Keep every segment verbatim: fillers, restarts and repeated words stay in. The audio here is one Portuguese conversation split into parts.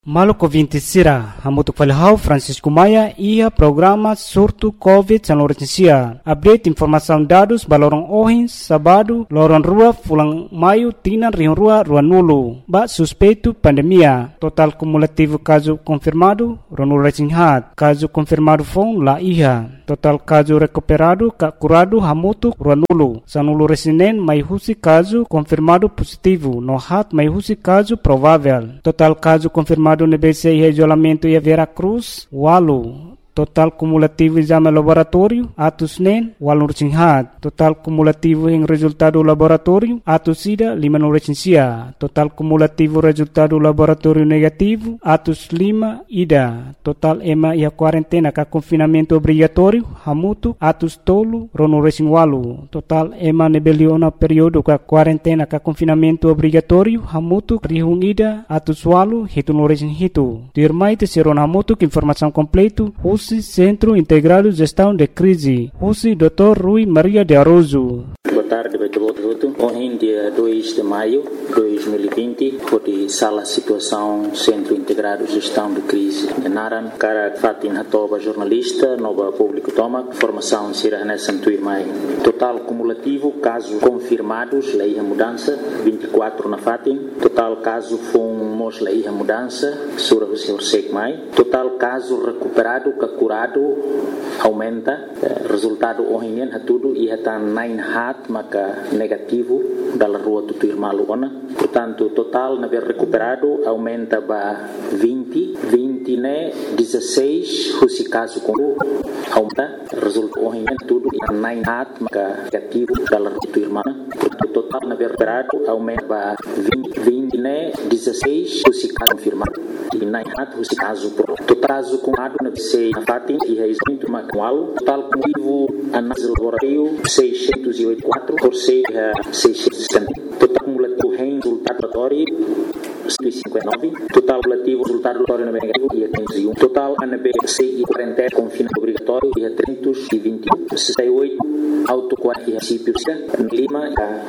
Maluco vinte sira, hamutuk falhau Francisco Maia ia programa surto Covid san lorensia. Update informação dados balorong ohin sabado lorong rua fulang maio tinan rion rua rua nulu. Ba suspeito pandemia. Total cumulativo caso confirmado ronu resinhat. Caso confirmado fon la iha. Total caso recuperado ka curado hamutuk rua nulu. Sanulu resinen mai husi caso confirmado positivo. No hat mai husi caso provável. Total caso confirmado no B C I isolamento e a Veracruz, Walu. Total cumulativo exame laboratório, atos nen, walu resinhat. Total cumulativo em resultado laboratório, atos ida, lima no resinsia. Total cumulativo resultado laboratório negativo, atos lima, ida. Total ema e a quarentena ka confinamento obrigatório, hamutu, atos tolo, rono resin walu. Total ema nebeliona período ka quarentena ka confinamento obrigatório, hamutu, rihung ida, atos walu, hitu no resin hitu. Dirmai te seron hamutu, informação completo, Centro Integrado de Gestão de Crise. Rússi doutor Rui Maria de Aroso. Boa tarde, Beto. Ontem, dia dois de maio de dois mil e vinte, foi sala situação Centro Integrado de Gestão de Crise de Naran. Cara Fatin Hatoba, jornalista, nova público toma, formação Sira Nessa Tuirmai. Total cumulativo, casos confirmados, lei a mudança, vinte e quatro na Fatin. Total caso fomos lei a mudança, Sura Hussein Mai. Total caso recuperado, curado, aumenta. Resultado ontem é tudo e está nine hat maka negativo da rua do Tuirmalu ona. Portanto, total na ver recuperado aumenta para vinte, vinte né, dezesseis, o caso com aumenta. Resultado ontem é tudo e nine hat maka negativo da rua do Tuirmalu. Portanto, total na ver recuperado aumenta para vinte, vinte né, dezesseis, o caso confirmado. E nine hat o caso total caso com ado na sei na Fatin e é muito manual. Total cumulativo análise laboratório seiscentos e oitenta e quatro por seiscentos e setenta. Total cumulativo em resultado laboratório cento e cinquenta e nove. Total cumulativo resultado laboratório na negativo e é quinhentos e um. Total A N B C e quarenta confinamento obrigatório e é trezentos e vinte e um. sessenta e oito auto quarenta municípios Lima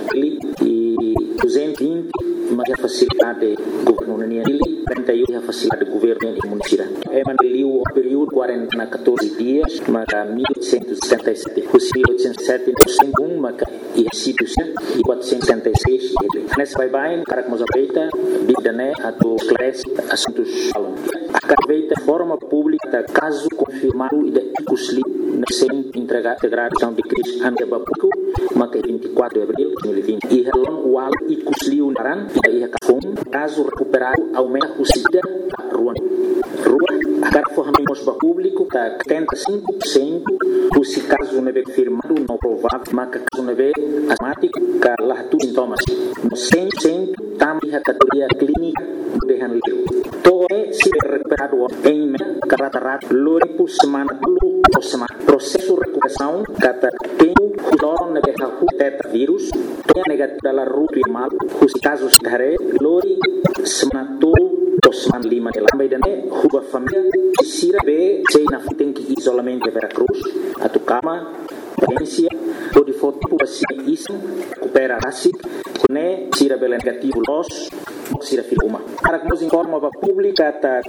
e duzentos e vinte mas a facilidade do governo Nili, quarenta e um a facilidade do governo e município. É maneliu o período quarenta a catorze dias, mas a mil oitocentos e setenta e sete. O mil oitocentos e setenta e sete, mas e municípios e quatrocentos e setenta e seis. Nesse vai bem, cara como aproveita, vida né, a do esclarece assuntos falam. A carveita forma pública caso confirmado e da Icusli na centro integração de crise antebapuco, mas vinte e quatro de abril de dois mil e vinte. E relon o al Icusli unaran e a cafom caso recuperado aumenta o sida rua rua a carformamos para público que setenta e cinco por cento o se caso não é confirmado não provável mas caso não é asmático que lá tudo sintomas cem por cento também a categoria clínica de handling todo é se recuperado em caratarato loripo semana dulu semana processo de recuperação kata tempo hudon na behaku teta vírus tem negativo da rua e mal os casos dari lori semana dulu semana lima de lambai dan huba família sira be sei na tem que isolamento de Veracruz Atucama Província ou de foto assim isso recupera assim né sira bela negativo los sira filma para que nos informa para pública tá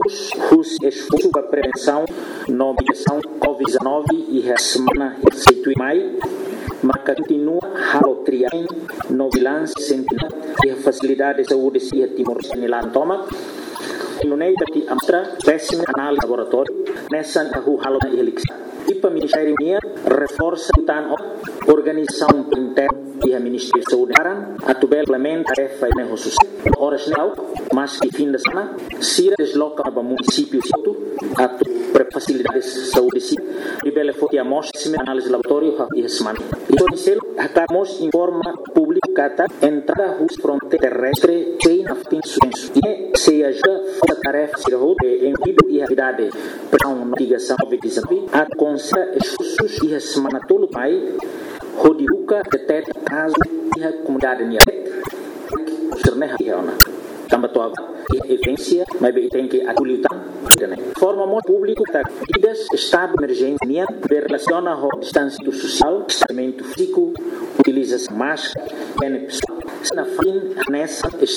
os esforço para prevenção nomeação covid dezenove e a semana sete de maio mas continua halotriain no vigilância sentinela e a facilidade de saúde se a Timor-Leste toma no meio de amostra péssima análise laboratório nessa rua halo na helix e para Ministério Unia reforça então organização interna e a Ministério da Saúde a tubel implementa tarefa e negócios horas não mas que fim da semana se desloca para municípios a para facilidades de saúde se libera foto a mostra análise laboratório e a semana e por isso acabamos informa público kata entrada rua fronteira terrestre sem a fim suspenso e se ajuda a tarefa se roda em vida e atividade para uma mitigação covid dezenove a conselho esforços e a semana todo mai Hodiruka deteta caso e a comunidade nia serneha hiona tambah tua evidência mas bem tem que aculitar forma muito público da medidas estado de emergência relaciona com distância social distanciamento físico utilização máscara na fim nessa